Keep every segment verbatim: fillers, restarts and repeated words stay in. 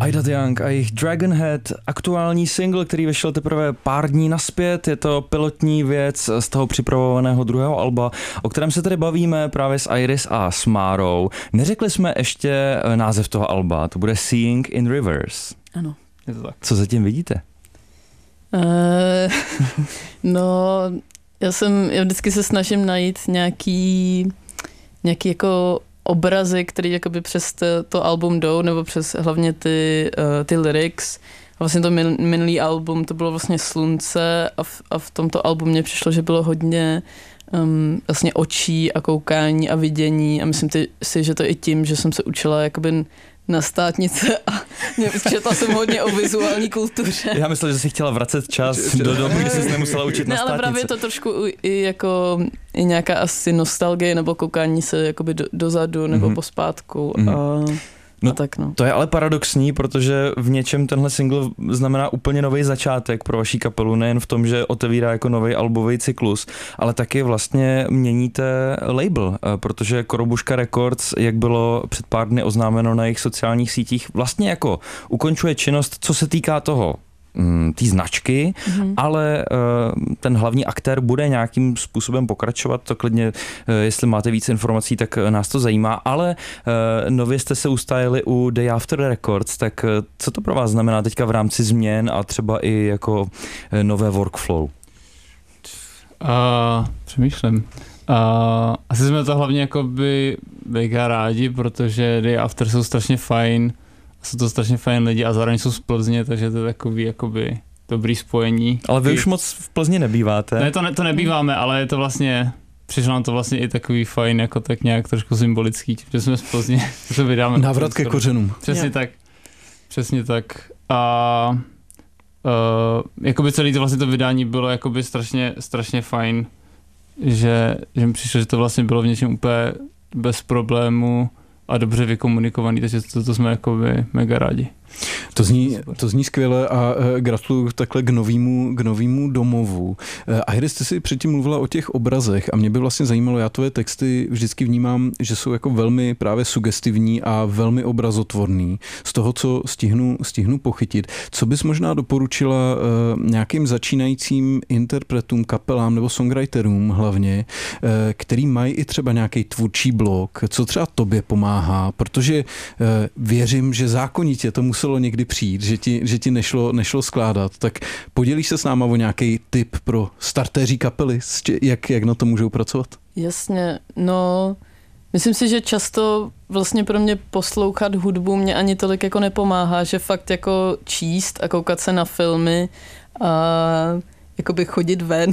Ida Young a jejich Dragonhead, aktuální single, který vyšel teprve pár dní nazpět, je to pilotní věc z toho připravovaného druhého alba, o kterém se tady bavíme právě s Iris a s Márou. Neřekli jsme ještě název toho alba, to bude Seeing in Reverse. Ano. Je to tak. Co zatím vidíte? Uh, no, já jsem, já vždycky se snažím najít nějaký, nějaký jako obrazy, které jakoby přes to, to album jdou, nebo přes hlavně ty, uh, ty lyrics. A vlastně to min, minulý album, to bylo vlastně slunce a v, a v tomto albu mně přišlo, že bylo hodně um, vlastně očí a koukání a vidění a myslím ty, si, že to i tím, že jsem se učila jakoby na státnice a četla jsem hodně o vizuální kultuře. Já myslel, že jsi chtěla vracet čas do doby, kdy jsi nemusela učit ne, na státnice. Ale právě to trošku i jako i nějaká asi nostalgie nebo koukání se jakoby do, dozadu nebo mm-hmm. pospátku. Mm-hmm. A No, no tak no. To je ale paradoxní, protože v něčem tenhle single znamená úplně nový začátek pro vaši kapelu, nejen v tom, že otevírá jako nový albový cyklus, ale taky vlastně měníte label, protože Korobuška Records, jak bylo před pár dny oznámeno na jejich sociálních sítích, vlastně jako ukončuje činnost, co se týká toho té značky, mm-hmm. ale uh, ten hlavní aktér bude nějakým způsobem pokračovat, to klidně, uh, jestli máte víc informací, tak uh, nás to zajímá, ale uh, nově jste se ustájili u Day After Records, tak uh, co to pro vás znamená teďka v rámci změn a třeba i jako uh, nové workflow? Uh, přemýšlím. Uh, asi jsme to hlavně jakoby mega rádi, protože Day After jsou strašně fajn, jsou to strašně fajn lidi a zároveň jsou z Plzně, takže to je takový jakoby dobrý spojení. Ale vy už moc v Plzni nebýváte. Ne, to, ne, to nebýváme, ale je to vlastně, přišlo nám to vlastně i takový fajn, jako tak nějak trošku symbolický, že jsme z Plzně, že to vydáme. Návrat ke kořenům. Přesně yeah. tak, přesně tak. A uh, jakoby celý to vlastně to vydání bylo jakoby strašně, strašně fajn, že, že mi přišlo, že to vlastně bylo v něčem úplně bez problému a dobře vykomunikovaný, takže to, to jsme jakoby mega rádi. To zní, to zní skvěle a uh, gratuluju takhle k novýmu, k novýmu domovu. Uh, Iris, ty jsi předtím mluvila o těch obrazech a mě by vlastně zajímalo, já tvoje texty vždycky vnímám, že jsou jako velmi právě sugestivní a velmi obrazotvorný. Z toho, co stihnu, stihnu pochytit. Co bys možná doporučila uh, nějakým začínajícím interpretům, kapelám nebo songwriterům hlavně, uh, který mají i třeba nějaký tvůrčí blok, co třeba tobě pomáhá, protože uh, věřím, že zákonitě to muselo někdy přijít, že ti, že ti nešlo, nešlo skládat, tak podělíš se s náma o nějaký tip pro startéří kapely, jak, jak na to můžou pracovat? Jasně, no myslím si, že často vlastně pro mě poslouchat hudbu mě ani tolik jako nepomáhá, že fakt jako číst a koukat se na filmy a jakoby chodit ven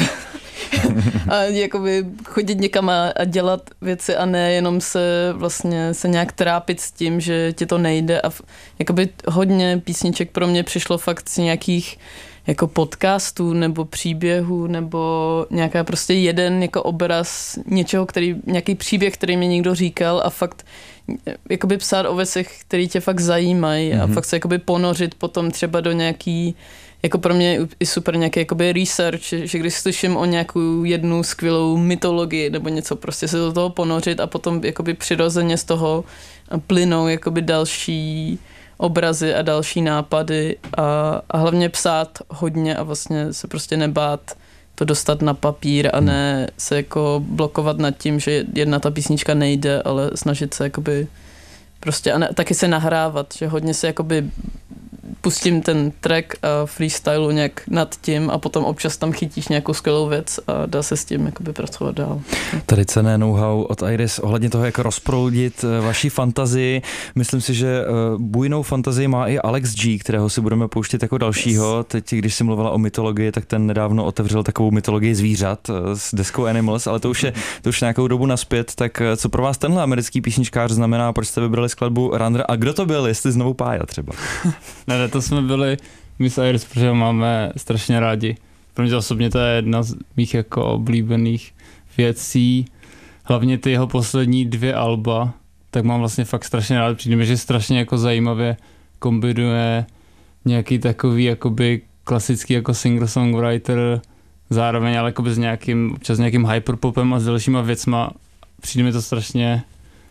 a jakoby chodit někam a, a dělat věci a ne jenom se vlastně se nějak trápit s tím, že ti to nejde a v, jakoby hodně písniček pro mě přišlo fakt z nějakých jako podcastů nebo příběhů nebo nějaká prostě jeden jako obraz něčeho, který, nějaký příběh, který mi někdo říkal a fakt jakoby psát o věcech, které tě fakt zajímají mm-hmm. a fakt se jakoby ponořit potom třeba do nějaký jako pro mě je i super nějaký jakoby research, že když slyším o nějakou jednu skvělou mytologii nebo něco, prostě se do toho ponořit a potom jakoby přirozeně z toho plynou jakoby další obrazy a další nápady a, a hlavně psát hodně a vlastně se prostě nebát to dostat na papír a ne se jako blokovat nad tím, že jedna ta písnička nejde, ale snažit se jakoby prostě a ne, taky se nahrávat, že hodně se jakoby pustím ten track a freestylu nějak nad tím a potom občas tam chytíš nějakou skvělou věc a dá se s tím jakoby pracovat dál. Tady cenné know-how od Iris ohledně toho, jak rozproudit vaši fantazii. Myslím si, že bujnou fantazii má i Alex G, kterého si budeme pouštět jako dalšího. Teď, když jsi mluvila o mytologii, tak ten nedávno otevřel takovou mytologii zvířat s deskou Animals, ale to už je to už nějakou dobu naspět. Tak co pro vás tenhle americký písničkář znamená, proč jste vybrali skladbu Runner a kdo to byl, jestli znovu Pája třeba? Ne, to jsme byli my s Iris, protože ho máme strašně rádi. Pro mě osobně to je jedna z mých jako oblíbených věcí. Hlavně ty jeho poslední dvě alba, tak mám vlastně fakt strašně rád. Přijde mi, že strašně jako zajímavě kombinuje nějaký takový jakoby klasický jako singer-songwriter, zároveň ale jakoby s nějakým, občas nějakým hyperpopem a s dalšíma věcma. Přijde mi to strašně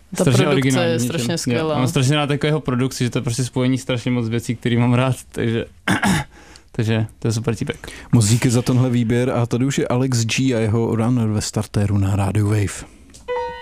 Ta strašně produkce je strašně skvělá. Já mám strašně rád jako jeho produkci, že to je prostě spojení strašně moc věcí, které mám rád, takže... Takže to je super týpek. Moc díky za tenhle výběr a tady už je Alex G a jeho Runner ve startéru na Radio Wave.